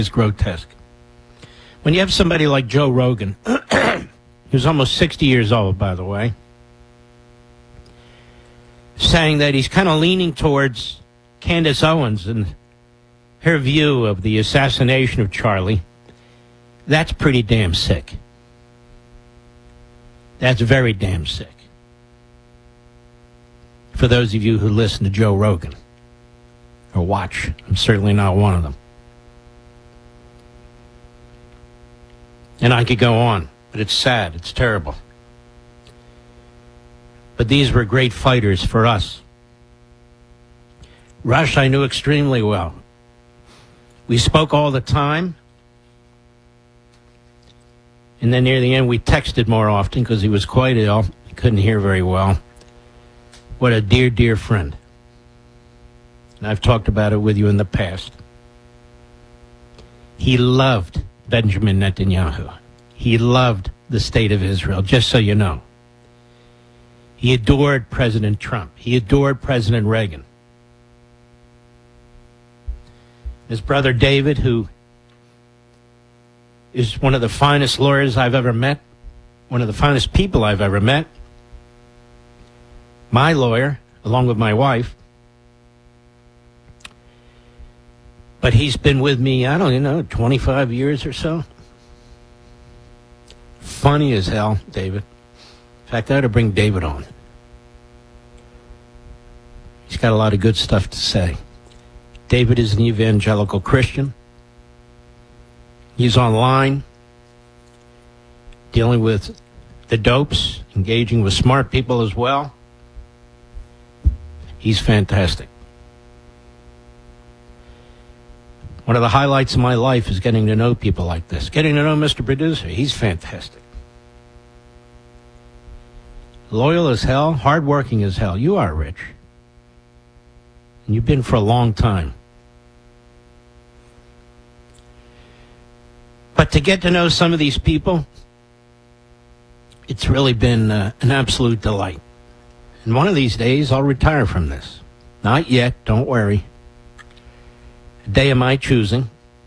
is grotesque. When you have somebody like Joe Rogan, who's almost 60 years old, by the way, saying that he's kind of leaning towards Candace Owens and her view of the assassination of Charlie, that's pretty damn sick. That's very damn sick. For those of you who listen to Joe Rogan or watch, I'm certainly not one of them. And I could go on, but it's sad, it's terrible. But these were great fighters for us. Rush I knew extremely well. We spoke all the time. And then near the end, we texted more often because he was quite ill. He couldn't hear very well. What a dear, dear friend. And I've talked about it with you in the past. He loved Benjamin Netanyahu. He loved the state of Israel, just so you know. He adored President Trump. He adored President Reagan. His brother David, who is one of the finest lawyers I've ever met, one of the finest people I've ever met, my lawyer, along with my wife. But he's been with me, I don't know, 25 years or so. Funny as hell, David. In fact, I ought to bring David on. He's got a lot of good stuff to say. David is an evangelical Christian. He's online, dealing with the dopes, engaging with smart people as well. He's fantastic. One of the highlights of my life is getting to know people like this. Getting to know Mr. Producer. He's fantastic. Loyal as hell, hardworking as hell. You are, Rich. And you've been for a long time. But to get to know some of these people, it's really been an absolute delight. And one of these days, I'll retire from this. Not yet, don't worry. A day of my choosing.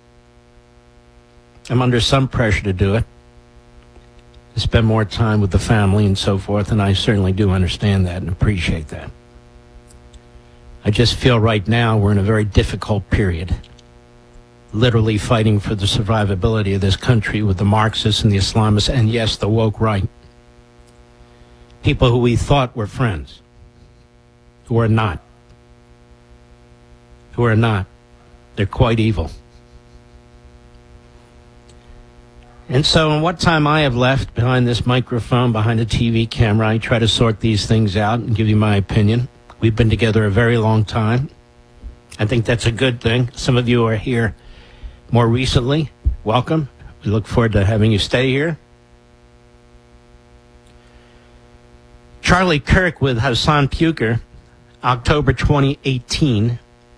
I'm under some pressure to do it, to spend more time with the family and so forth, and I certainly do understand that and appreciate that. I just feel right now we're in a very difficult period, literally fighting for the survivability of this country with the Marxists and the Islamists, and yes, the woke right. People who we thought were friends, who are not. Who are not. They're quite evil. And so in what time I have left behind this microphone, behind a TV camera, I try to sort these things out and give you my opinion. We've been together a very long time. I think that's a good thing. Some of you are here more recently. Welcome. We look forward to having you stay here. Charlie Kirk with Hassan Puker, October 2018.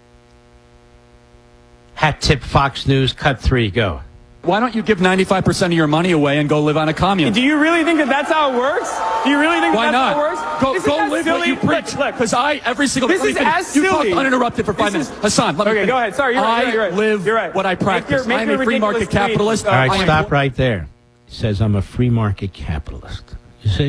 Hat tip Fox News, cut 3, go. Why don't you give 95% of your money away and go live on a commune? Do you really think that that's how it works? Do you really think Why that's not? how it works? Go live what you preach. Because every single this is as you silly. talk uninterrupted for 5 minutes. Hassan, let me finish. Go ahead. Sorry, you're right. I live what I practice. I'm a free market capitalist. All right, stop right there. He says I'm a free market capitalist. You see?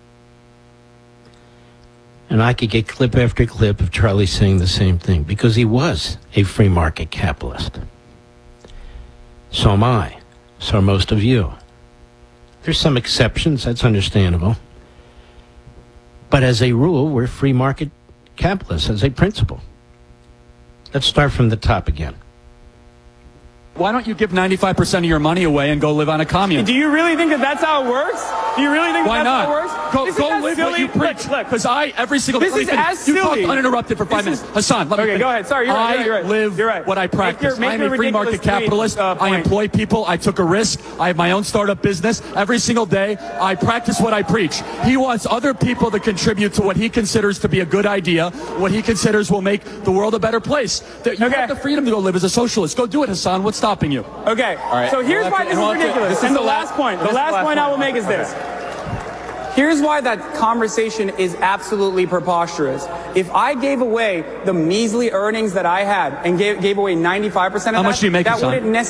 And I could get clip after clip of Charlie saying the same thing because he was a free market capitalist. So am I. So are most of you. There's some exceptions, that's understandable. But as a rule, we're free market capitalists as a principle. Let's start from the top again. Why don't you give 95% of your money away and go live on a commune? Do you really think that that's how it works? Do you really think Why that's not? how it works? Go live what you preach. Because every single this is as silly. You talk uninterrupted for 5 minutes. Hassan, let me finish. Go ahead. Sorry, you're right. I live what I practice. I'm a free market capitalist. I employ people. I took a risk. I have my own startup business. Every single day, I practice what I preach. He wants other people to contribute to what he considers to be a good idea, what he considers will make the world a better place. You have the freedom to go live as a socialist. Go do it, Hassan. What's stopping you? Okay. All right. So here's why this is ridiculous. And the last point I will make is this. Here's why that conversation is absolutely preposterous. If I gave away the measly earnings that I had and gave away 95% of that, how much do you make, that wouldn't necessarily